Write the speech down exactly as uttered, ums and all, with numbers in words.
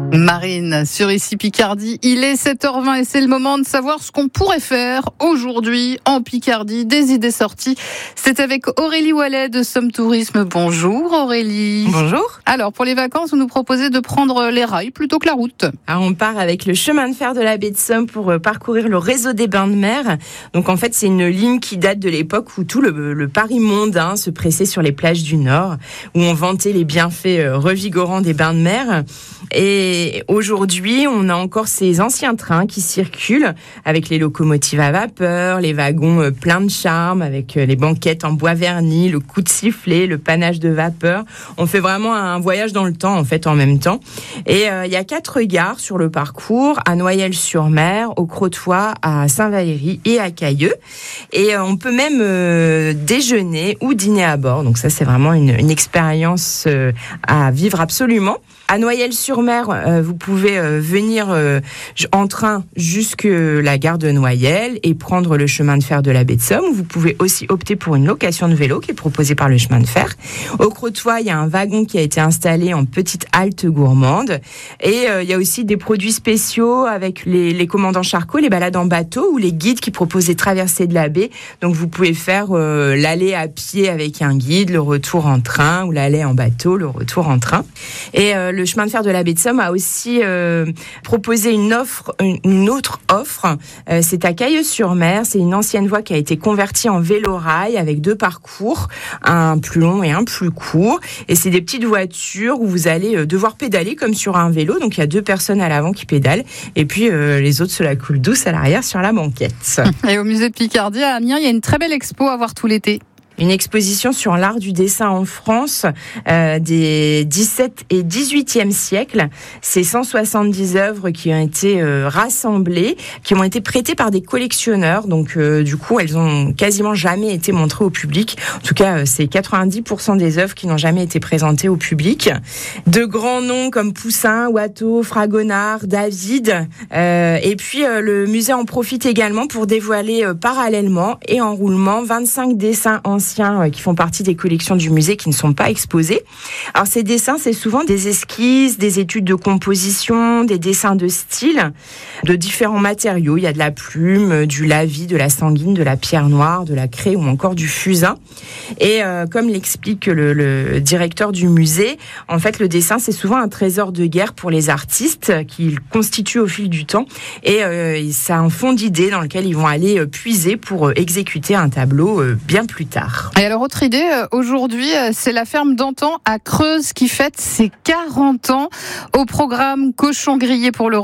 Marine, sur Ici Picardie, il est sept heures vingt et c'est le moment de savoir ce qu'on pourrait faire aujourd'hui en Picardie, des idées sorties. C'est avec Aurélie Wallet de Somme Tourisme. Bonjour Aurélie. Bonjour. Alors pour les vacances, vous nous proposez de prendre les rails plutôt que la route. Alors on part avec le chemin de fer de la baie de Somme pour parcourir le réseau des bains de mer. Donc en fait c'est une ligne qui date de l'époque où tout le, le Paris mondain se pressait sur les plages du Nord, où on vantait les bienfaits revigorants des bains de mer. Et aujourd'hui, on a encore ces anciens trains qui circulent avec les locomotives à vapeur, les wagons pleins de charme, avec les banquettes en bois verni, le coup de sifflet, le panache de vapeur. On fait vraiment un voyage dans le temps, en fait, en même temps. Et euh, il y a quatre gares sur le parcours, à Noyelles-sur-Mer, au Crotoy, à Saint-Valery et à Cailleux. Et euh, on peut même euh, déjeuner ou dîner à bord. Donc ça, c'est vraiment une, une expérience euh, à vivre absolument. À Noyelles-sur-Mer, euh, vous pouvez euh, venir euh, en train jusque la gare de Noyelles et prendre le chemin de fer de la baie de Somme. Vous pouvez aussi opter pour une location de vélo qui est proposée par le chemin de fer. Au Crotoy, il y a un wagon qui a été installé en petite halte gourmande. Et euh, il y a aussi des produits spéciaux avec les, les commandants Charcot, les balades en bateau ou les guides qui proposent des traversées de la baie. Donc vous pouvez faire euh, l'aller à pied avec un guide, le retour en train, ou l'aller en bateau, le retour en train. Et euh, le chemin de fer de la baie de Somme a aussi euh, proposé une offre, une autre offre. Euh, c'est à Cailleux-sur-Mer. C'est une ancienne voie qui a été convertie en vélo-rail avec deux parcours, un plus long et un plus court. Et c'est des petites voitures où vous allez devoir pédaler comme sur un vélo. Donc il y a deux personnes à l'avant qui pédalent et puis euh, les autres se la coulent douce à l'arrière sur la banquette. Et au musée de Picardie à Amiens, il y a une très belle expo à voir tout l'été. Une exposition sur l'art du dessin en France euh, des dix-septième et dix-huitième siècles. C'est cent soixante-dix œuvres qui ont été euh, rassemblées, qui ont été prêtées par des collectionneurs. Donc, euh, du coup, elles ont quasiment jamais été montrées au public. En tout cas, euh, c'est quatre-vingt-dix pour cent des œuvres qui n'ont jamais été présentées au public. De grands noms comme Poussin, Watteau, Fragonard, David. Euh, et puis, euh, le musée en profite également pour dévoiler euh, parallèlement et en roulement vingt-cinq dessins anciens qui font partie des collections du musée qui ne sont pas exposés. Alors ces dessins, c'est souvent des esquisses, des études de composition, des dessins de style, de différents matériaux. Il y a de la plume, du lavis, de la sanguine, de la pierre noire, de la craie ou encore du fusain. Et euh, comme l'explique le, le directeur du musée, en fait le dessin c'est souvent un trésor de guerre pour les artistes qu'ils constituent au fil du temps. Et euh, c'est un fond d'idées dans lequel ils vont aller euh, puiser pour euh, exécuter un tableau euh, bien plus tard. Et alors, autre idée, aujourd'hui, c'est la ferme d'antan à Creuse qui fête ses quarante ans. Au programme cochon grillé pour le